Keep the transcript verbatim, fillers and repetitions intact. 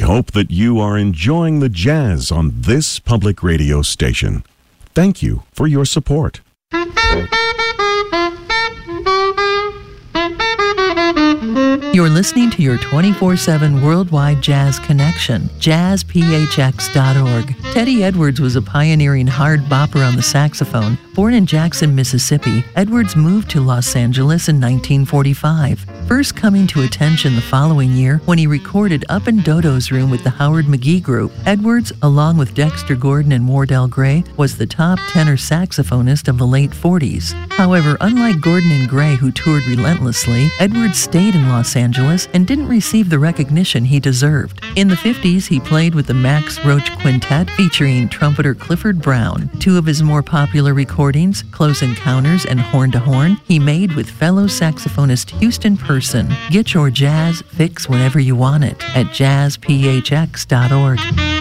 hope that you are enjoying the jazz on this public radio station. Thank you for your support. You're listening to your twenty-four seven worldwide jazz connection, jazz p h x dot org. Teddy Edwards was a pioneering hard bopper on the saxophone. Born in Jackson, Mississippi, Edwards moved to Los Angeles in nineteen forty-five, first coming to attention the following year when he recorded Up in Dodo's Room with the Howard McGee Group. Edwards, along with Dexter Gordon and Wardell Gray, was the top tenor saxophonist of the late forties. However, unlike Gordon and Gray, who toured relentlessly, Edwards stayed in Los Angeles and didn't receive the recognition he deserved. In the fifties, he played with the Max Roach Quintet featuring trumpeter Clifford Brown. Two of his more popular recordings, Close Encounters and Horn to Horn, he made with fellow saxophonist Houston Person. Get your jazz fix whenever you want it at jazz p h x dot org.